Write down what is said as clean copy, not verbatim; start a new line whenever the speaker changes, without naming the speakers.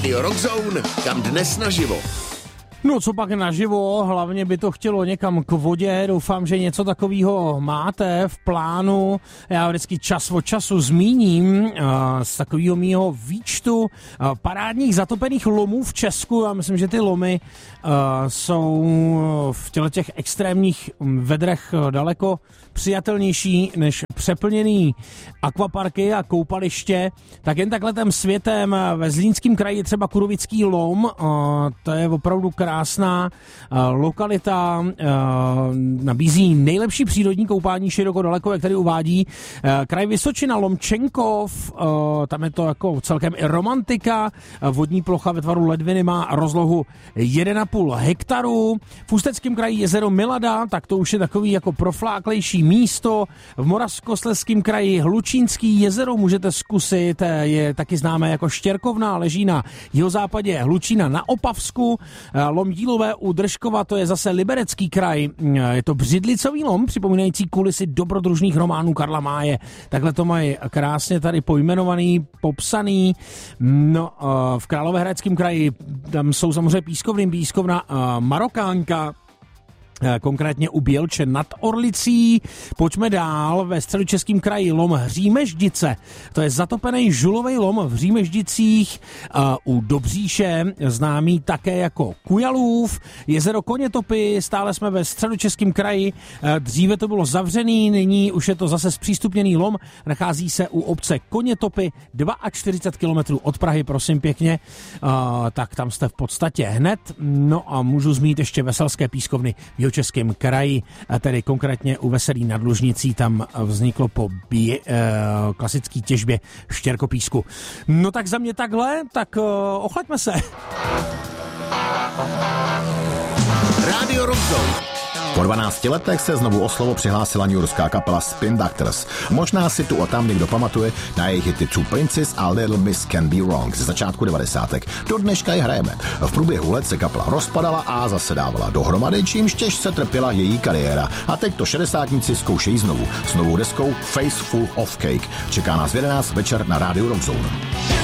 Radio Rock Zone, kam dnes naživo.
No co pak naživo, hlavně by to chtělo někam k vodě, doufám, že něco takového máte v plánu. Já vždycky čas od času zmíním z takového mýho výčtu parádních zatopených lomů v Česku. Já myslím, že ty lomy jsou v těch extrémních vedrech daleko přijatelnější než přeplněný akvaparky a koupaliště. Tak jen takhle tím světem ve Zlínském kraji je třeba Kurovický lom, to je opravdu krásná lokalita, nabízí nejlepší přírodní koupání široko daleko, jak tady uvádí kraj Vysočina, Lomčenkov, tam je to jako celkem i romantika, vodní plocha ve tvaru ledviny má rozlohu 1,5 hektaru. V Ústeckém kraji jezero Milada, tak to už je takový jako profláklejší místo. V Moravskoslezském kraji Hlučínský jezero můžete zkusit, je taky známé jako Štěrkovna, leží na jihozápadě Hlučína na Opavsku. Lom Dílové u Držkova, to je zase Liberecký kraj. Je to břidlicový lom, připomínající kulisy dobrodružných románů Karla Máje. Takhle to mají krásně tady pojmenovaný, popsaný. No, v Královéhradeckém kraji tam jsou samozřejmě pískovna Marokánka, konkrétně u Bělče nad Orlicí. Pojďme dál, ve Středočeském kraji lom Hřímeždice. To je zatopený žulovej lom v Hřímeždicích u Dobříše, známý také jako Kujalův. Jezero Konětopy, stále jsme ve Středočeském kraji. Dříve to bylo zavřený, nyní už je to zase zpřístupněný lom. Nachází se u obce Konětopy, 42 km od Prahy, prosím pěkně. Tak tam jste v podstatě hned. No a můžu zmínit ještě Veselské pískovny v Jihočeském kraji, tedy konkrétně u Veselí nad Lužnicí, tam vzniklo po klasické těžbě štěrkopísku. No tak za mě takhle, tak ochlaďme se.
Radio Rock Zone.
Po 12 letech se znovu o slovo přihlásila newyorská kapela Spin Doctors. Možná si tu a tam někdo pamatuje na jejich hity True Princess a Little Miss Can Be Wrong ze začátku 90. Do dneška je hrajeme. V průběhu let se kapela rozpadala a zase dávala dohromady, čímž těžce trpěla její kariéra. A teď to šedesátníci zkoušejí znovu. S novou deskou Face Full of Cake. Čeká nás v 11 večer na Radio Rock Zone.